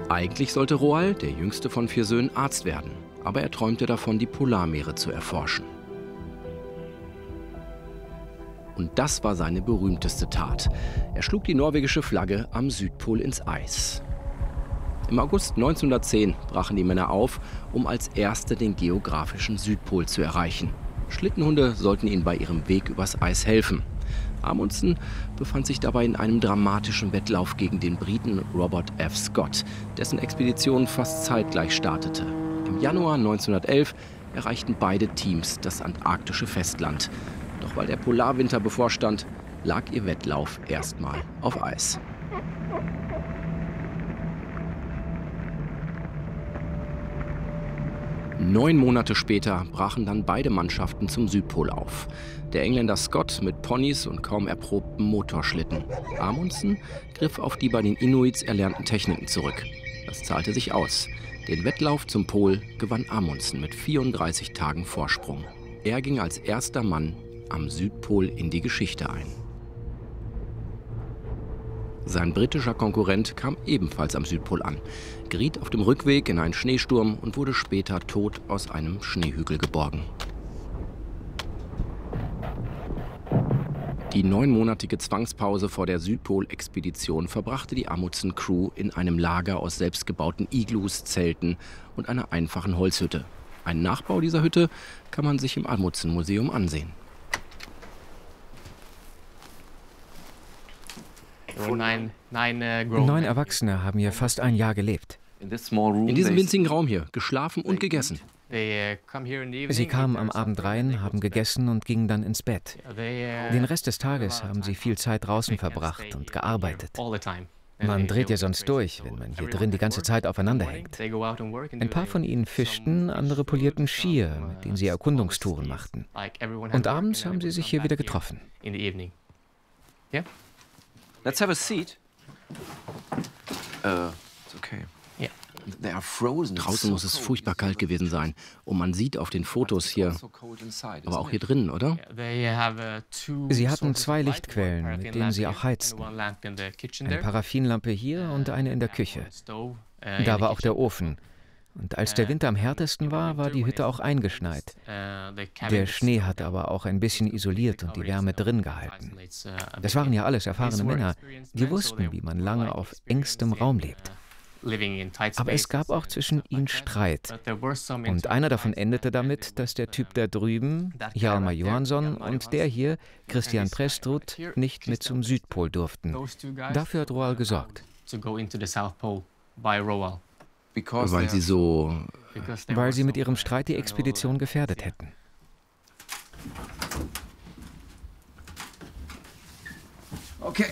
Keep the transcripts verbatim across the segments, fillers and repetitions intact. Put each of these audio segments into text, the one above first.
Eigentlich sollte Roald, der jüngste von vier Söhnen, Arzt werden. Aber er träumte davon, die Polarmeere zu erforschen. Und das war seine berühmteste Tat. Er schlug die norwegische Flagge am Südpol ins Eis. Im August neunzehnhundertzehn brachen die Männer auf, um als Erste den geografischen Südpol zu erreichen. Schlittenhunde sollten ihnen bei ihrem Weg übers Eis helfen. Amundsen befand sich dabei in einem dramatischen Wettlauf gegen den Briten Robert F. Scott, dessen Expedition fast zeitgleich startete. Im Januar neunzehnhundertelf erreichten beide Teams das antarktische Festland. Doch weil der Polarwinter bevorstand, lag ihr Wettlauf erstmal auf Eis. Neun Monate später brachen dann beide Mannschaften zum Südpol auf. Der Engländer Scott mit Ponys und kaum erprobten Motorschlitten. Amundsen griff auf die bei den Inuits erlernten Techniken zurück. Das zahlte sich aus. Den Wettlauf zum Pol gewann Amundsen mit vierunddreißig Tagen Vorsprung. Er ging als erster Mann am Südpol in die Geschichte ein. Sein britischer Konkurrent kam ebenfalls am Südpol an, geriet auf dem Rückweg in einen Schneesturm und wurde später tot aus einem Schneehügel geborgen. Die neunmonatige Zwangspause vor der Südpol-Expedition verbrachte die Amundsen-Crew in einem Lager aus selbstgebauten Iglus, Zelten und einer einfachen Holzhütte. Einen Nachbau dieser Hütte kann man sich im Amundsen-Museum ansehen. Neun, neun Erwachsene haben hier fast ein Jahr gelebt. In diesem winzigen Raum hier, geschlafen und gegessen. Sie kamen am Abend rein, haben gegessen und gingen dann ins Bett. Den Rest des Tages haben sie viel Zeit draußen verbracht und gearbeitet. Man dreht ja sonst durch, wenn man hier drin die ganze Zeit aufeinander hängt. Ein paar von ihnen fischten, andere polierten Skier, mit denen sie Erkundungstouren machten. Und abends haben sie sich hier wieder getroffen. Let's have a seat. Uh, it's okay. Yeah. They are frozen. Draußen muss es furchtbar kalt gewesen sein. Und man sieht auf den Fotos hier, aber auch hier drinnen, oder? Sie hatten zwei Lichtquellen, mit denen sie auch heizten. Eine Paraffinlampe hier und eine in der Küche. Da war auch der Ofen. Und als der Winter am härtesten war, war die Hütte auch eingeschneit. Der Schnee hat aber auch ein bisschen isoliert und die Wärme drin gehalten. Das waren ja alles erfahrene Männer, die wussten, wie man lange auf engstem Raum lebt. Aber es gab auch zwischen ihnen Streit. Und einer davon endete damit, dass der Typ da drüben, Hjalmar Johansson, und der hier, Christian Prestrud, nicht mit zum Südpol durften. Dafür hat Roald gesorgt. Weil sie so... Weil sie mit ihrem Streit die Expedition gefährdet hätten. Okay.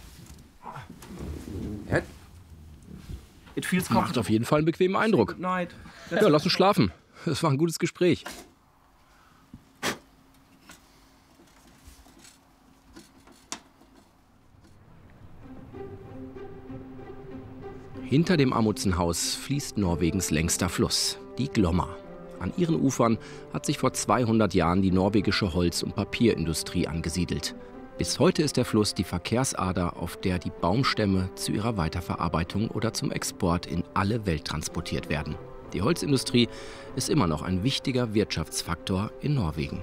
Macht auf jeden Fall einen bequemen Eindruck. Ja, lass uns schlafen. Es war ein gutes Gespräch. Hinter dem Amundsen-Haus fließt Norwegens längster Fluss, die Glomma. An ihren Ufern hat sich vor zweihundert Jahren die norwegische Holz- und Papierindustrie angesiedelt. Bis heute ist der Fluss die Verkehrsader, auf der die Baumstämme zu ihrer Weiterverarbeitung oder zum Export in alle Welt transportiert werden. Die Holzindustrie ist immer noch ein wichtiger Wirtschaftsfaktor in Norwegen.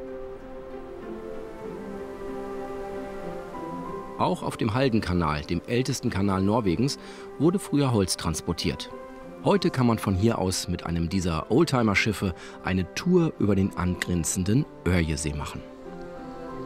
Auch auf dem Haldenkanal, dem ältesten Kanal Norwegens, wurde früher Holz transportiert. Heute kann man von hier aus mit einem dieser Oldtimer-Schiffe eine Tour über den angrenzenden Ørjesee machen.